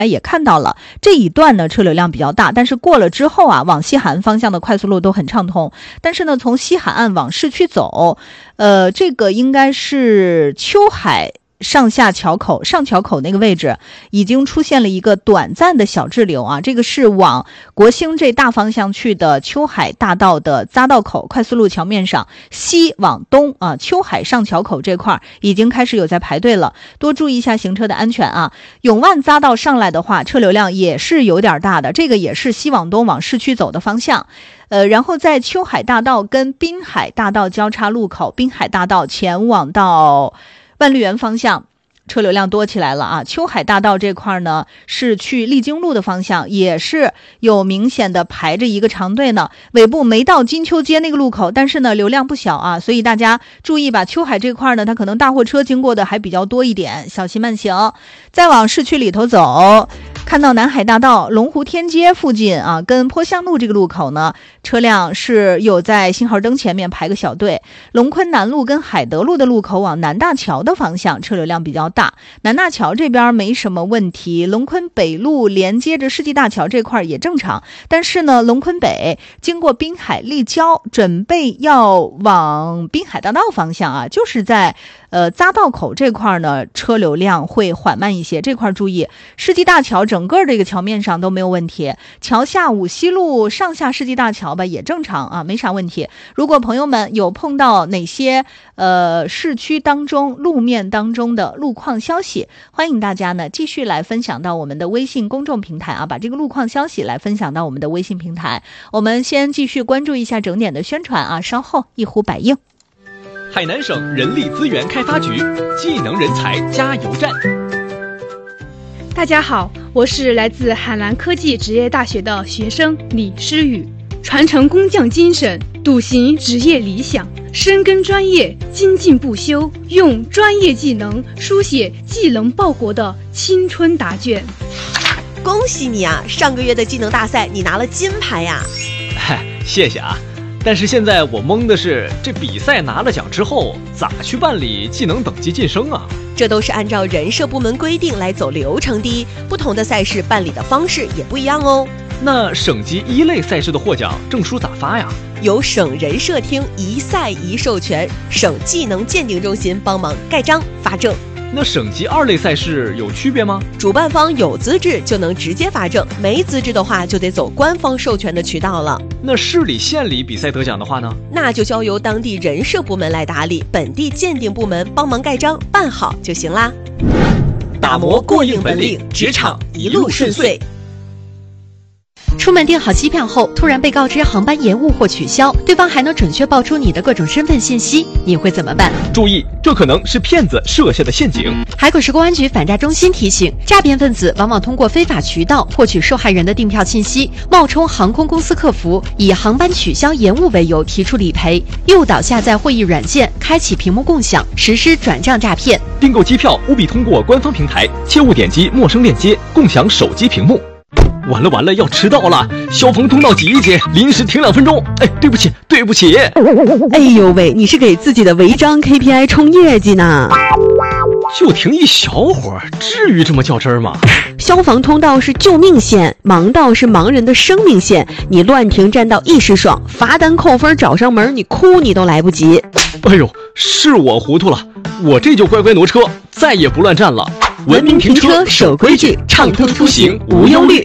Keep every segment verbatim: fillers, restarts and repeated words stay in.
哎，也看到了这一段呢车流量比较大，但是过了之后啊，往西海岸方向的快速路都很畅通。但是呢，从西海岸往市区走，呃，这个应该是秋海上下桥口上桥口那个位置已经出现了一个短暂的小滞留啊，这个是往国兴这大方向去的秋海大道的匝道口快速路桥面上，西往东啊，秋海上桥口这块已经开始有在排队了，多注意一下行车的安全啊。永万匝道上来的话，车流量也是有点大的，这个也是西往东往市区走的方向。呃，然后在秋海大道跟滨海大道交叉路口，滨海大道前往到万绿园方向车流量多起来了啊！秋海大道这块呢是去丽晶路的方向，也是有明显的排着一个长队呢。尾部没到金秋街那个路口，但是呢流量不小啊，所以大家注意吧。秋海这块呢，它可能大货车经过的还比较多一点，小心慢行。再往市区里头走，看到南海大道龙湖天街附近啊，跟坡乡路这个路口呢，车辆是有在信号灯前面排个小队。龙昆南路跟海德路的路口往南大桥的方向车流量比较大，南大桥这边没什么问题，龙昆北路连接着世纪大桥这块也正常。但是呢，龙昆北经过滨海立交，准备要往滨海大道方向啊，就是在呃匝道口这块呢，车流量会缓慢一些，这块注意。世纪大桥整个这个桥面上都没有问题，桥下五西路上下世纪大桥吧也正常啊，没啥问题。如果朋友们有碰到哪些呃市区当中路面当中的路况消息，欢迎大家呢继续来分享到我们的微信公众平台啊，把这个路况消息来分享到我们的微信平台。我们先继续关注一下整点的宣传啊，稍后一呼百应。 海南省人力资源开发局技能人才加油站。 大家好，我是来自海南科技职业大学的学生李诗雨，传承工匠精神，笃行职业理想，深耕专业，精进不休，用专业技能书写技能报国的青春答卷。 恭喜你啊，上个月的技能大赛你拿了金牌呀！ 嗨，谢谢啊。但是现在我懵的是，这比赛拿了奖之后咋去办理技能等级晋升啊？ 这都是按照人社部门规定来走流程的，不同的赛事办理的方式也不一样哦。 那省级一类赛事的获奖证书咋发呀？ 由省人社厅一赛一授权，省技能鉴定中心帮忙盖章发证。 那省级二类赛事有区别吗？ 主办方有资质就能直接发证，没资质的话就得走官方授权的渠道了。 那市里县里比赛得奖的话呢？ 那就交由当地人社部门来打理，本地鉴定部门帮忙盖章办好就行啦。打磨过硬本领，职场一路顺遂。 出门订好机票后，突然被告知航班延误或取消，对方还能准确报出你的各种身份信息，你会怎么办？ 注意，这可能是骗子设下的陷阱。 海口市公安局反诈中心提醒，诈骗分子往往通过非法渠道获取受害人的订票信息，冒充航空公司客服，以航班取消延误为由提出理赔，诱导下载会议软件，开启屏幕共享，实施转账诈骗。 订购机票务必通过官方平台，切勿点击陌生链接，共享手机屏幕。完了完了，要迟到了！消防通道挤一挤，临时停两分钟。哎，对不起，对不起。 哎呦喂，你是给自己的违章 K P I 冲业绩呢？ 就停一小会儿，至于这么较真吗？ 消防通道是救命线，盲道是盲人的生命线。你乱停占道一时爽，罚单扣分找上门，你哭你都来不及。 哎呦，是我糊涂了，我这就乖乖挪车，再也不乱站了。文明停车，守规矩，畅通出行无忧虑。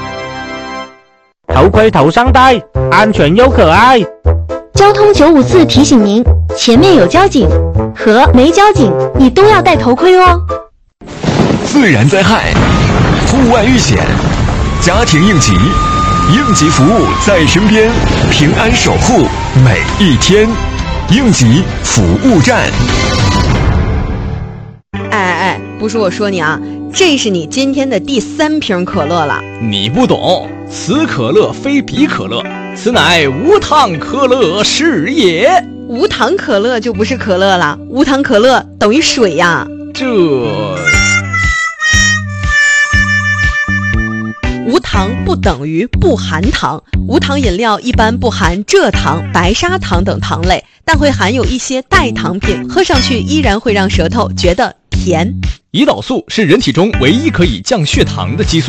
头盔头上戴，安全又可爱。 交通九五四提醒您，前面有交警和没交警，你都要戴头盔哦。 自然灾害、户外遇险、家庭应急，应急服务在身边，平安守护每一天。应急服务站。 哎哎哎，不是我说你啊，这是你今天的第三瓶可乐了。 你不懂，此可乐非彼可乐，此乃无糖可乐是也。 无糖可乐就不是可乐了，无糖可乐等于水呀。 这无糖不等于不含糖，无糖饮料一般不含蔗糖、白砂糖等糖类， 但会含有一些代糖品，喝上去依然会让舌头觉得甜。 胰岛素是人体中唯一可以降血糖的激素。